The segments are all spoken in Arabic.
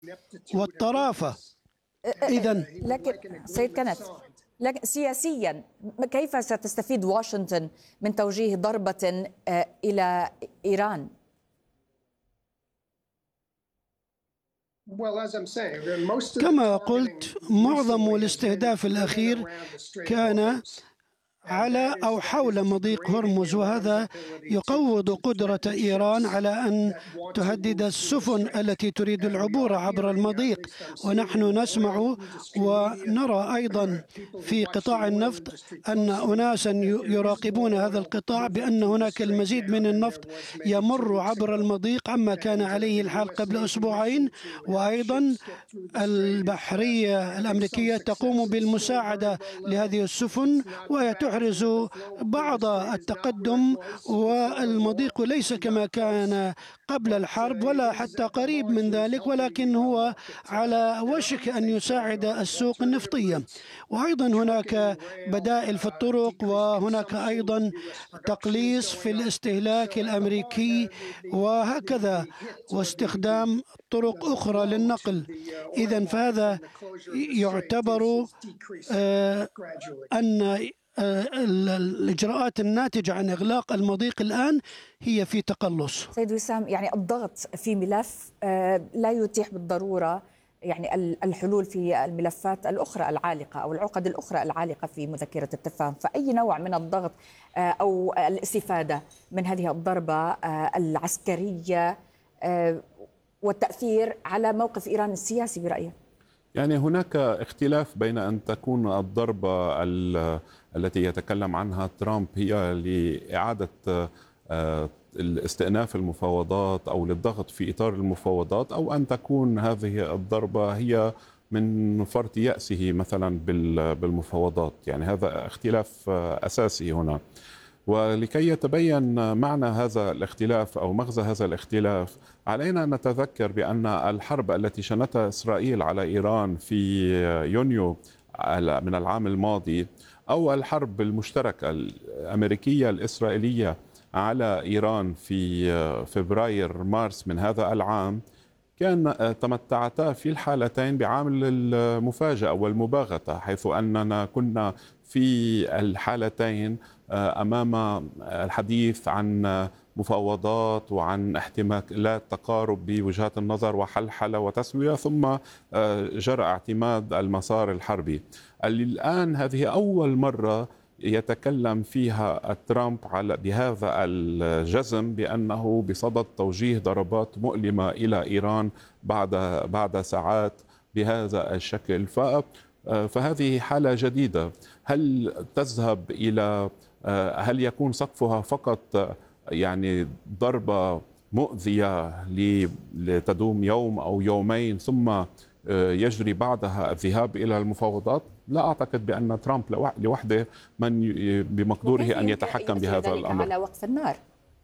والطرافة. إذن لكن سيد كنت، لكن سياسيا كيف ستستفيد واشنطن من توجيه ضربة إلى إيران؟ كما قلت، معظم الاستهداف الأخير كان على أو حول مضيق هرمز، وهذا يقوض قدرة إيران على أن تهدد السفن التي تريد العبور عبر المضيق. ونحن نسمع ونرى أيضا في قطاع النفط أن أناسا يراقبون هذا القطاع بأن هناك المزيد من النفط يمر عبر المضيق عما كان عليه الحال قبل أسبوعين. وأيضا البحرية الأمريكية تقوم بالمساعدة لهذه السفن، وهي تحرز بعض التقدم، والمضيق ليس كما كان قبل الحرب ولا حتى قريب من ذلك، ولكن هو على وشك أن يساعد السوق النفطية. وأيضا هناك بدائل في الطرق، وهناك أيضا تقليص في الاستهلاك الأمريكي وهكذا، واستخدام طرق أخرى للنقل. إذن فهذا يعتبر أن الإجراءات الناتجة عن إغلاق المضيق الآن هي في تقلص. سيد وسام، يعني الضغط في ملف لا يتيح بالضرورة يعني الحلول في الملفات الأخرى العالقة أو العقد الأخرى العالقة في مذكرة التفاهم. فأي نوع من الضغط أو الاستفادة من هذه الضربة العسكرية والتأثير على موقف إيران السياسي برأيك؟ يعني هناك اختلاف بين أن تكون الضربة التي يتكلم عنها ترامب هي لإعادة الاستئناف المفاوضات أو للضغط في إطار المفاوضات، أو أن تكون هذه الضربة هي من فرط يأسه مثلا بالمفاوضات. يعني هذا اختلاف أساسي هنا. ولكي يتبين معنى هذا الاختلاف أو مغزى هذا الاختلاف، علينا أن نتذكر بأن الحرب التي شنتها إسرائيل على إيران في يونيو من العام الماضي، أو الحرب المشتركة الأمريكية الإسرائيلية على إيران في فبراير مارس من هذا العام، كان تمتعتا في الحالتين بعامل المفاجأة والمباغتة، حيث أننا كنا في الحالتين أمام الحديث عن مفاوضات وعن احتمالات تقارب بوجهات النظر وحلحلة وتسوية، ثم جرى اعتماد المسار الحربي. الآن هذه أول مرة يتكلم فيها ترامب بهذا الجزم بأنه بصدد توجيه ضربات مؤلمة إلى إيران بعد ساعات بهذا الشكل. فهذه حالة جديدة. هل تذهب إلى هل يكون سقفها فقط يعني ضربة مؤذية لتدوم يوم أو يومين ثم يجري بعدها الذهاب إلى المفاوضات؟ لا أعتقد بأن ترامب لوحده من بمقدوره أن يتحكم بهذا الأمر. على وقف النار،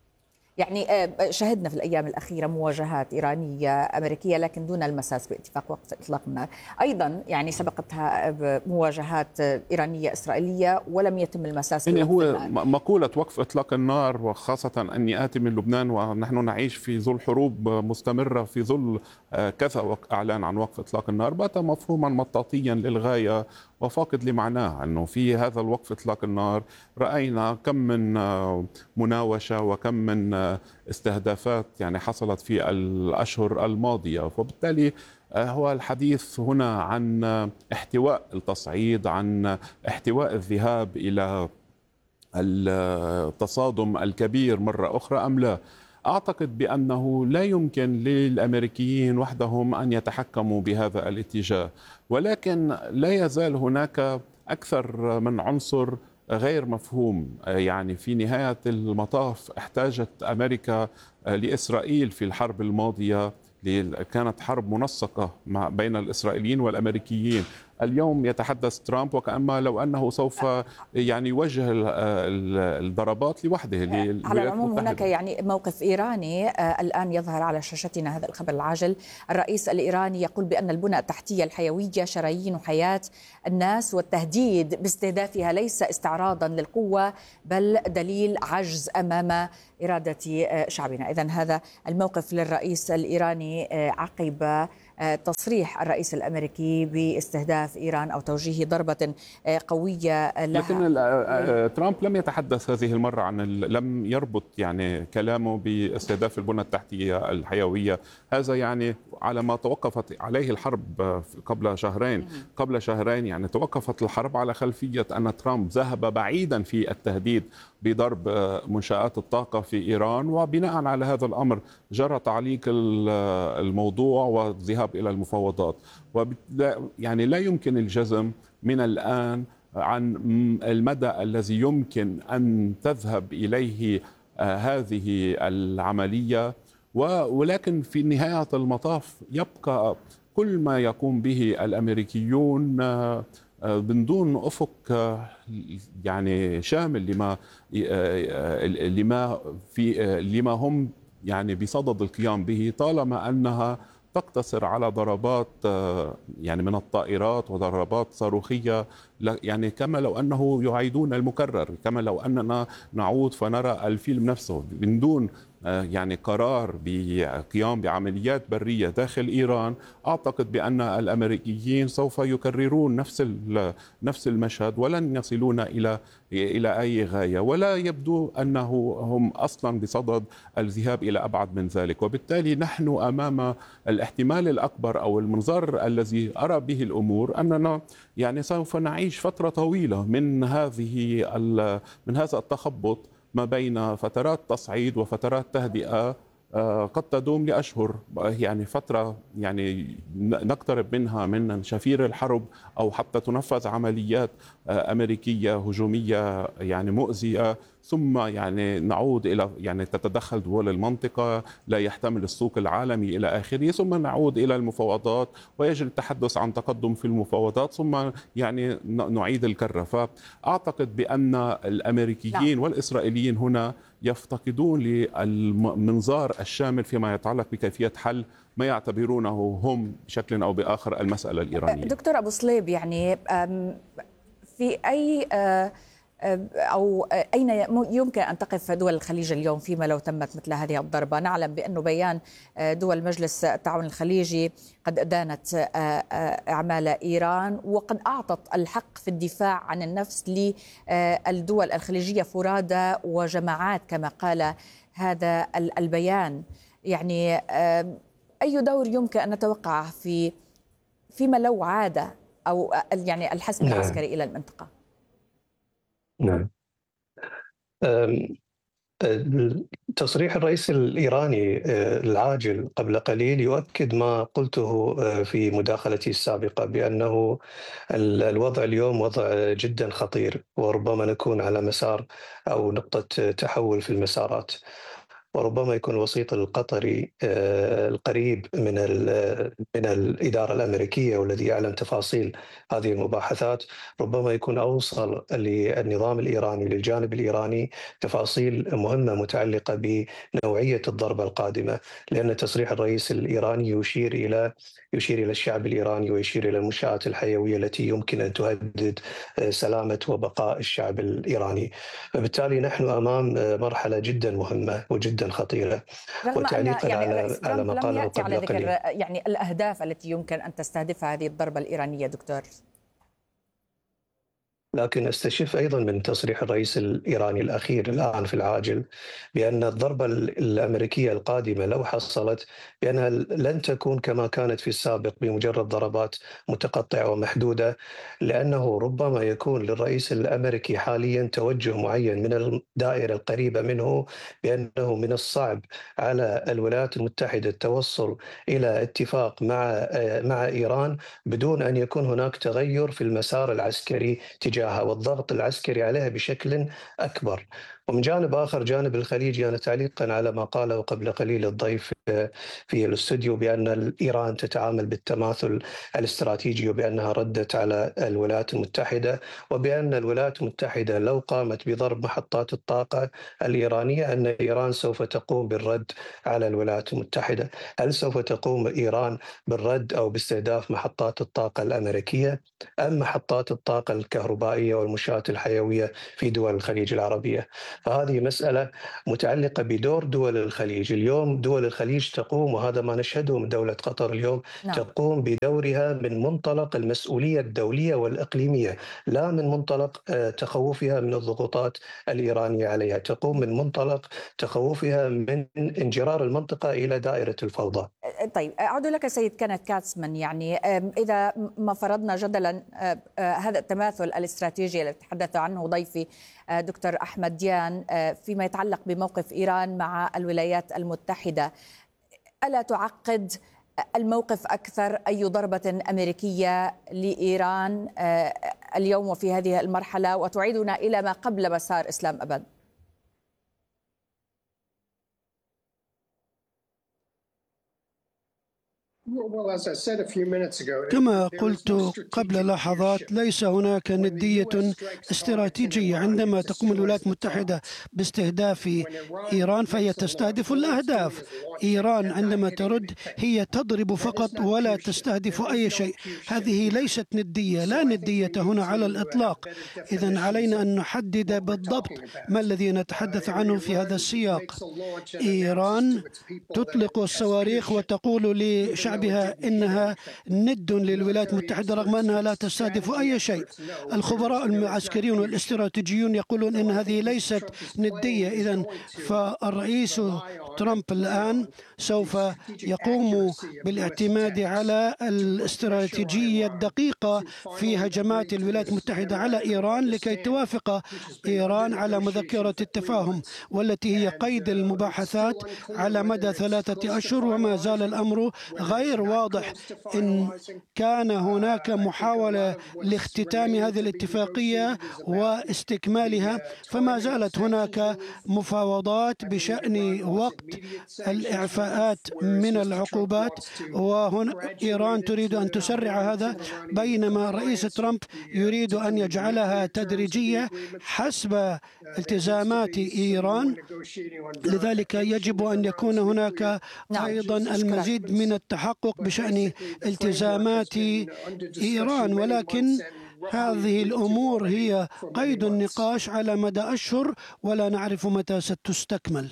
يعني شهدنا في الأيام الأخيرة مواجهات إيرانية أمريكية لكن دون المساس باتفاق وقف إطلاق النار. أيضا يعني سبقتها مواجهات إيرانية إسرائيلية ولم يتم المساس يعني هو مقولة وقف إطلاق النار، وخاصة أني آتي من لبنان ونحن نعيش في ظل حروب مستمرة، في ظل كذا إعلان عن وقف إطلاق النار، بات مفهوما مطاطيا للغاية وفاقد لمعناه. أنه في هذا الوقف إطلاق النار رأينا كم من مناوشة وكم من استهدافات يعني حصلت في الأشهر الماضية. فبالتالي هو الحديث هنا عن احتواء التصعيد، عن احتواء الذهاب إلى التصادم الكبير مرة أخرى أم لا. أعتقد بأنه لا يمكن للأمريكيين وحدهم أن يتحكموا بهذا الاتجاه، ولكن لا يزال هناك أكثر من عنصر غير مفهوم. يعني في نهاية المطاف احتاجت أمريكا لإسرائيل في الحرب الماضية، كانت حرب منسقة بين الإسرائيليين والأمريكيين. اليوم يتحدث ترامب وكأنما لو أنه سوف يعني يوجه الضربات لوحده. على العموم هناك يعني موقف إيراني الآن يظهر على شاشتنا، هذا الخبر العاجل. الرئيس الإيراني يقول بأن البنى التحتية الحيوية شرايين حياة الناس، والتهديد باستهدافها ليس استعراضا للقوة بل دليل عجز أمام إرادة شعبنا. إذن هذا الموقف للرئيس الإيراني عقب تصريح الرئيس الأمريكي باستهداف إيران أو توجيه ضربة قوية لها. لكن ترامب لم يتحدث هذه المرة لم يربط يعني كلامه باستهداف البنى التحتية الحيوية. هذا يعني على ما توقفت عليه الحرب قبل شهرين يعني توقفت الحرب على خلفية أن ترامب ذهب بعيدا في التهديد بضرب منشآت الطاقة في إيران، وبناء على هذا الأمر جرى تعليق الموضوع والذهاب إلى المفاوضات. يعني لا يمكن الجزم من الآن عن المدى الذي يمكن أن تذهب إليه هذه العملية، ولكن في نهاية المطاف يبقى كل ما يقوم به الأمريكيون من دون أفق يعني شامل لما هم يعني بصدد القيام به، طالما أنها تقتصر على ضربات يعني من الطائرات وضربات صاروخية، يعني كما لو أنه يعيدون المكرر، كما لو أننا نعود فنرى الفيلم نفسه من دون يعني قرار بقيام بعمليات برية داخل إيران. أعتقد بأن الأمريكيين سوف يكررون نفس المشهد ولن يصلون إلى أي غاية، ولا يبدو أنه هم أصلا بصدد الذهاب إلى أبعد من ذلك. وبالتالي نحن أمام الاحتمال الأكبر أو المنظر الذي أرى به الأمور أننا يعني سوف نعيش فترة طويلة من هذا التخبط ما بين فترات تصعيد وفترات تهدئة قد تدوم لأشهر، يعني فترة يعني نقترب منها من شفير الحرب، أو حتى تنفذ عمليات أمريكية هجومية يعني مؤذية، ثم يعني نعود إلى يعني تتدخل دول المنطقة، لا يحتمل السوق العالمي إلى آخره، ثم نعود إلى المفاوضات ويجري التحدث عن تقدم في المفاوضات، ثم يعني نعيد الكرة. فأعتقد بأن الأمريكيين والإسرائيليين هنا يفتقدون للمنظار الشامل فيما يتعلق بكيفية حل ما يعتبرونه هم بشكل أو بآخر المسألة الإيرانية. دكتور أبو صليب، يعني في أين يمكن أن تقف دول الخليج اليوم فيما لو تمت مثل هذه الضربة؟ نعلم بأنه بيان دول مجلس التعاون الخليجي قد أدانت أعمال إيران، وقد أعطت الحق في الدفاع عن النفس للدول الخليجية فرادى وجماعات كما قال هذا البيان. يعني أي دور يمكن أن نتوقعه فيما لو عاد أو يعني الحسم العسكري إلى المنطقة؟ نعم. تصريح الرئيس الإيراني العاجل قبل قليل يؤكد ما قلته في مداخلتي السابقة، بأنه الوضع اليوم وضع جدا خطير، وربما نكون على مسار أو نقطة تحول في المسارات، وربما يكون الوسيط القطري القريب من الإدارة الأمريكية والذي يعلم تفاصيل هذه المباحثات، ربما يكون أوصل للنظام الإيراني للجانب الإيراني تفاصيل مهمة متعلقة بنوعية الضربة القادمة، لأن تصريح الرئيس الإيراني يشير إلى الشعب الإيراني ويشير إلى المنشآت الحيوية التي يمكن أن تهدد سلامة وبقاء الشعب الإيراني. فبالتالي نحن أمام مرحلة جدا مهمة وجدا خطيرة. وتعليقا على ما قاله قبل قليل، يعني الأهداف التي يمكن أن تستهدفها هذه الضربة الإيرانية دكتور، لكن استشف أيضا من تصريح الرئيس الإيراني الأخير الآن في العاجل بأن الضربة الأمريكية القادمة لو حصلت بأنها لن تكون كما كانت في السابق بمجرد ضربات متقطعة ومحدودة، لأنه ربما يكون للرئيس الأمريكي حاليا توجه معين من الدائرة القريبة منه، بأنه من الصعب على الولايات المتحدة التوصل إلى اتفاق مع إيران بدون أن يكون هناك تغير في المسار العسكري تجاهها والضغط العسكري عليها بشكل أكبر. ومن جانب آخر، جانب الخليج، يعني تعليقا على ما قاله قبل قليل الضيف في الاستوديو بأن إيران تتعامل بالتماثل الاستراتيجي وبأنها ردت على الولايات المتحدة، وبأن الولايات المتحدة لو قامت بضرب محطات الطاقة الإيرانية أن إيران سوف تقوم بالرد على الولايات المتحدة. هل سوف تقوم إيران بالرد أو باستهداف محطات الطاقة الأمريكية أم محطات الطاقة الكهربائية والمنشآت الحيوية في دول الخليج العربية؟ فهذه مسألة متعلقة بدور دول الخليج. اليوم دول الخليج تقوم، وهذا ما نشهده من دولة قطر اليوم، تقوم بدورها من منطلق المسؤولية الدولية والإقليمية، لا من منطلق تخوفها من الضغوطات الإيرانية عليها، تقوم من منطلق تخوفها من انجرار المنطقة إلى دائرة الفوضى. طيب أعود لك سيد كينيث كاتسمان، يعني إذا ما فرضنا جدلا هذا التماثل الاستراتيجي الذي تحدث عنه ضيفي دكتور أحمد ديان فيما يتعلق بموقف إيران مع الولايات المتحدة، ألا تعقد الموقف أكثر أي ضربة أمريكية لإيران اليوم وفي هذه المرحلة وتعيدنا إلى ما قبل مسار إسلام أبد؟ كما قلت قبل لحظات، ليس هناك ندية استراتيجية. عندما تقوم الولايات المتحدة باستهداف إيران فهي تستهدف الأهداف. إيران عندما ترد هي تضرب فقط ولا تستهدف أي شيء. هذه ليست ندية، لا ندية هنا على الإطلاق. إذن علينا أن نحدد بالضبط ما الذي نتحدث عنه في هذا السياق. إيران تطلق الصواريخ وتقول لشعبها إنها ند للولايات المتحدة رغم أنها لا تستهدف أي شيء. الخبراء العسكريون والاستراتيجيون يقولون إن هذه ليست ندية. إذن فالرئيس ترامب الآن سوف يقوم بالاعتماد على الاستراتيجية الدقيقة في هجمات الولايات المتحدة على إيران لكي توافق إيران على مذكرة التفاهم، والتي هي قيد المباحثات على مدى 3 أشهر، وما زال الأمر غير واضح إن كان هناك محاولة لاختتام هذه الاتفاقية واستكمالها، فما زالت هناك مفاوضات بشأن وقت الإعفاءات من العقوبات، وهنا إيران تريد أن تسرع هذا، بينما الرئيس ترامب يريد أن يجعلها تدريجية حسب التزامات إيران. لذلك يجب أن يكون هناك أيضا المزيد من التحقق بشأن التزامات إيران، ولكن هذه الأمور هي قيد النقاش على مدى أشهر ولا نعرف متى ستستكمل.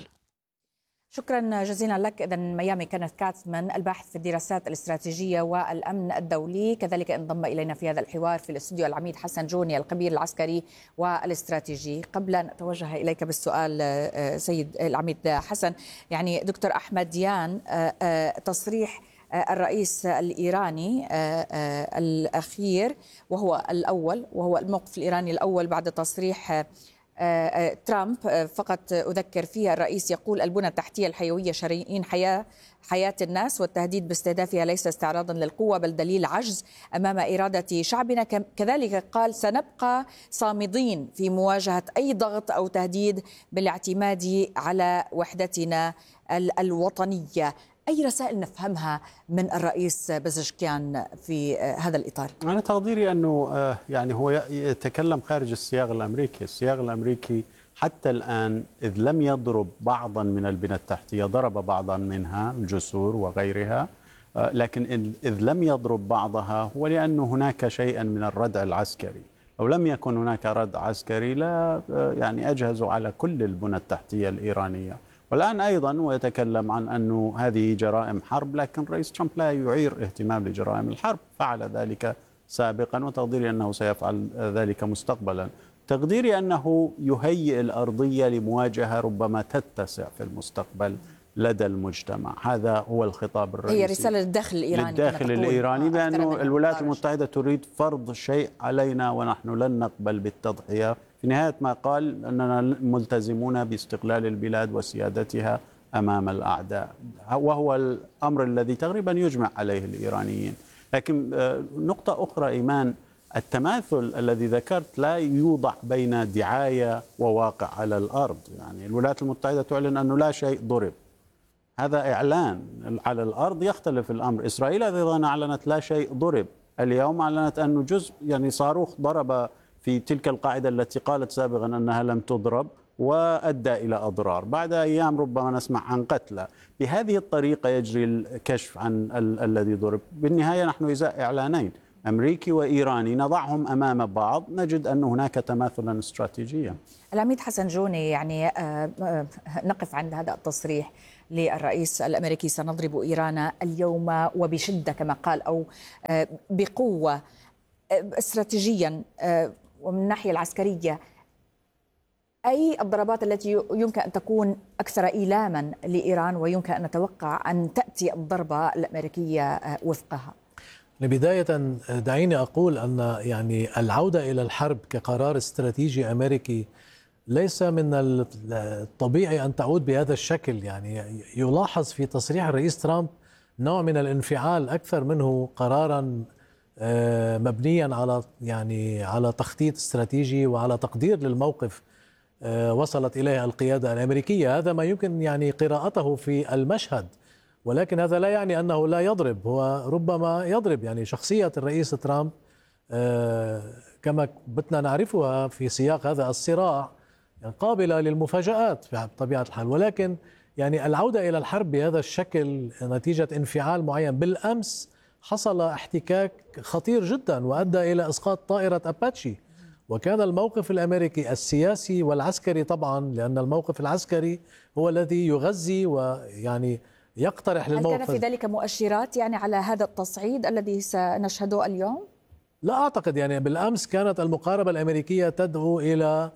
شكرا جزيلا لك. إذن ميامي كينيث كاتسمان الباحث في الدراسات الاستراتيجية والأمن الدولي، كذلك انضم إلينا في هذا الحوار في الاستوديو العميد حسن جوني الخبير العسكري والاستراتيجي. قبل أن أتوجه إليك بالسؤال سيد العميد حسن، يعني دكتور أحمد ديان، تصريح الرئيس الإيراني الأخير وهو الأول، وهو الموقف الإيراني الأول بعد تصريح ترامب، فقط أذكر فيها الرئيس يقول البنى التحتية الحيوية شريين حياة الناس، والتهديد باستهدافها ليس استعراضا للقوة بل دليل عجز أمام إرادة شعبنا. كذلك قال سنبقى صامدين في مواجهة أي ضغط أو تهديد بالاعتماد على وحدتنا الوطنية. أي رسائل نفهمها من الرئيس بزشكيان في هذا الإطار؟ أنا تقديري أنه يعني هو يتكلم خارج السياق الأمريكي. السياق الأمريكي حتى الآن إذ لم يضرب بعضا من البنى التحتية، ضرب بعضا منها الجسور وغيرها، لكن إذ لم يضرب بعضها هو لأن هناك شيئا من الردع العسكري. لو لم يكن هناك ردع عسكري لا يعني أجهزوا على كل البنى التحتية الإيرانية. والآن أيضا ويتكلم عن أنه هذه جرائم حرب، لكن رئيس ترامب لا يعير اهتمام لجرائم الحرب، فعل ذلك سابقا وتقديري أنه سيفعل ذلك مستقبلا. تقديري أنه يهيئ الأرضية لمواجهة ربما تتسع في المستقبل لدى المجتمع. هذا هو الخطاب الرئيسي. هي رسالة للداخل الإيراني، للداخل الإيراني بأنه الولايات المتحدة تريد فرض شيء علينا ونحن لن نقبل بالتضحية. في نهاية ما قال أننا ملتزمون باستقلال البلاد وسيادتها أمام الأعداء، وهو الأمر الذي تقريبا يجمع عليه الإيرانيين. لكن نقطة أخرى إيمان، التماثل الذي ذكرت لا يوضع بين دعاية وواقع على الأرض. يعني الولايات المتحدة تعلن أنه لا شيء ضرب، هذا إعلان. على الأرض يختلف الأمر. إسرائيل أيضا أعلنت لا شيء ضرب، اليوم أعلنت أنه جزء يعني صاروخ ضرب في تلك القاعدة التي قالت سابقا أنها لم تضرب وأدى إلى أضرار. بعد أيام ربما نسمع عن قتلى. بهذه الطريقة يجري الكشف عن الذي ضرب. بالنهاية نحن إزاء إعلانين، أمريكي وإيراني نضعهم أمام بعض نجد أن هناك تماثلا استراتيجيا. العميد حسن جوني، يعني نقف عند هذا التصريح للرئيس الأمريكي: سنضرب إيران اليوم وبشدة كما قال، أو بقوة. استراتيجيا ومن الناحية العسكرية، أي الضربات التي يمكن أن تكون أكثر إيلاما لإيران ويمكن أن نتوقع أن تأتي الضربة الأمريكية وفقها؟ بداية دعيني أقول أن يعني العودة إلى الحرب كقرار استراتيجي أمريكي ليس من الطبيعي أن تعود بهذا الشكل. يعني يلاحظ في تصريح الرئيس ترامب نوع من الانفعال أكثر منه قرارا مبنيا على تخطيط استراتيجي وعلى تقدير للموقف وصلت إليه القيادة الأمريكية. هذا ما يمكن يعني قراءته في المشهد، ولكن هذا لا يعني أنه لا يضرب، هو ربما يضرب. يعني شخصية الرئيس ترامب كما بتنا نعرفها في سياق هذا الصراع قابلة للمفاجآت بطبيعة الحال، ولكن يعني العودة إلى الحرب بهذا الشكل نتيجة انفعال معين. بالأمس حصل احتكاك خطير جدا وأدى إلى إسقاط طائرة أباتشي، وكان الموقف الأمريكي السياسي والعسكري طبعا، لأن الموقف العسكري هو الذي يغذي ويعني يقترح للموقف. هل كان في ذلك مؤشرات يعني على هذا التصعيد الذي سنشهده اليوم؟ لا أعتقد. يعني بالأمس كانت المقاربة الأمريكية تدعو إلى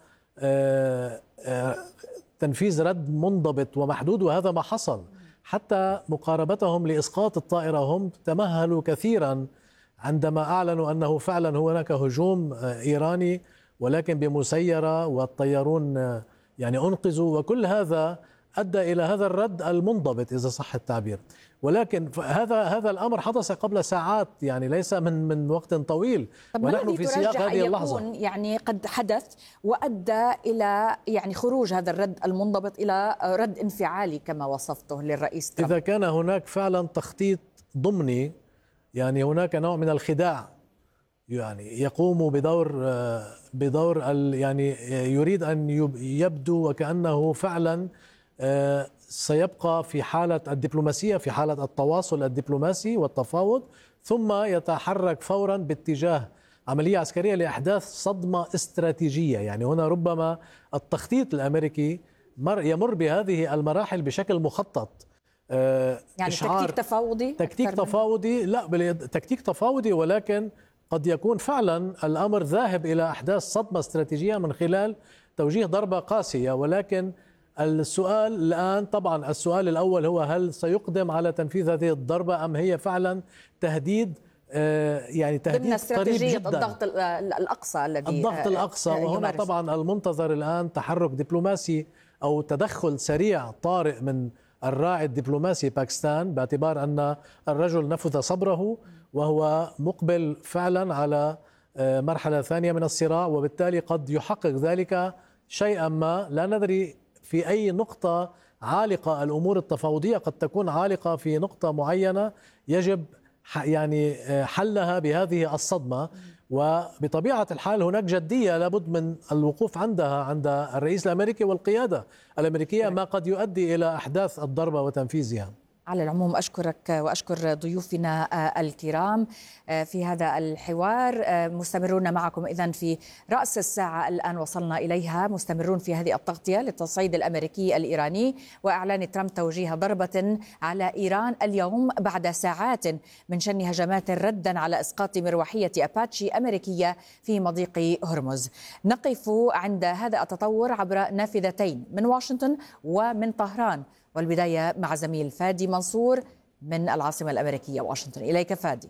تنفيذ رد منضبط ومحدود، وهذا ما حصل. حتى مقاربتهم لإسقاط الطائرة هم تمهلوا كثيرا عندما أعلنوا أنه فعلا هناك هجوم إيراني، ولكن بمسيرة والطيارون يعني أنقذوا، وكل هذا أدى إلى هذا الرد المنضبط إذا صح التعبير. ولكن هذا الأمر حدث قبل ساعات، يعني ليس من وقت طويل، ونحن في سياق هذه اللحظة. يعني قد حدث وأدى إلى يعني خروج هذا الرد المنضبط إلى رد انفعالي كما وصفته للرئيس ترامب. إذا كان هناك فعلا تخطيط ضمني، يعني هناك نوع من الخداع، يعني يقوم بدور يعني يريد أن يبدو وكأنه فعلا سيبقى في حالة الدبلوماسية، في حالة التواصل الدبلوماسي والتفاوض، ثم يتحرك فورا باتجاه عملية عسكرية لإحداث صدمة استراتيجية. يعني هنا ربما التخطيط الأمريكي يمر بهذه المراحل بشكل مخطط. يعني تكتيك تفاوضي؟ تكتيك تفاوضي، ولكن قد يكون فعلا الأمر ذاهب إلى إحداث صدمة استراتيجية من خلال توجيه ضربة قاسية. ولكن السؤال الآن، طبعا السؤال الأول هو هل سيقدم على تنفيذ هذه الضربة أم هي فعلا تهديد، يعني تهديد قريب جدا، الضغط الأقصى الضغط الأقصى. وهنا طبعا المنتظر الآن تحرك دبلوماسي أو تدخل سريع طارئ من الراعي الدبلوماسي باكستان، باعتبار أن الرجل نفذ صبره وهو مقبل فعلا على مرحلة ثانية من الصراع، وبالتالي قد يحقق ذلك شيئا ما. لا ندري في أي نقطة عالقة الأمور التفاوضية، قد تكون عالقة في نقطة معينة يجب يعني حلها بهذه الصدمة. وبطبيعة الحال هناك جدية لابد من الوقوف عندها عند الرئيس الأمريكي والقيادة الأمريكية، ما قد يؤدي إلى أحداث الضربة وتنفيذها. على العموم أشكرك وأشكر ضيوفنا الكرام في هذا الحوار. مستمرون معكم إذن في رأس الساعة الآن وصلنا إليها، مستمرون في هذه التغطية للتصعيد الأمريكي الإيراني وإعلان ترامب توجيه ضربة على إيران اليوم بعد ساعات من شن هجمات ردا على إسقاط مروحية أباتشي أمريكية في مضيق هرمز. نقف عند هذا التطور عبر نافذتين من واشنطن ومن طهران، والبداية مع زميل فادي منصور من العاصمة الأمريكية واشنطن. إليك فادي.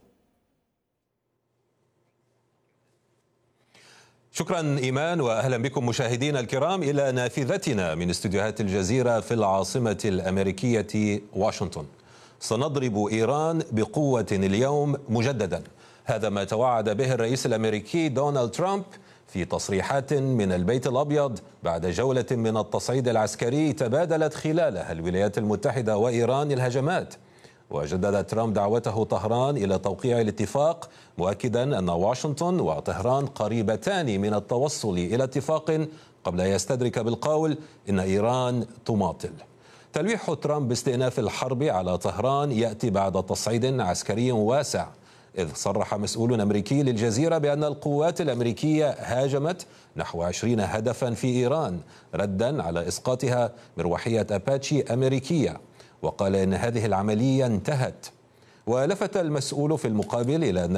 شكرا إيمان، وأهلا بكم مشاهدينا الكرام إلى نافذتنا من استديوهات الجزيرة في العاصمة الأمريكية واشنطن. سنضرب إيران بقوة اليوم مجددا، هذا ما توعد به الرئيس الأمريكي دونالد ترامب في تصريحات من البيت الأبيض بعد جولة من التصعيد العسكري تبادلت خلالها الولايات المتحدة وإيران الهجمات. وجدد ترامب دعوته طهران إلى توقيع الاتفاق، مؤكدا أن واشنطن وطهران قريبتان من التوصل إلى اتفاق قبل أن يستدرك بالقول إن إيران تماطل. تلويح ترامب باستئناف الحرب على طهران يأتي بعد تصعيد عسكري واسع إذ صرح مسؤول أمريكي للجزيرة بأن القوات الأمريكية هاجمت نحو 20 هدفا في إيران ردا على إسقاطها مروحية أباتشي أمريكية، وقال إن هذه العملية انتهت. ولفت المسؤول في المقابل إلى أن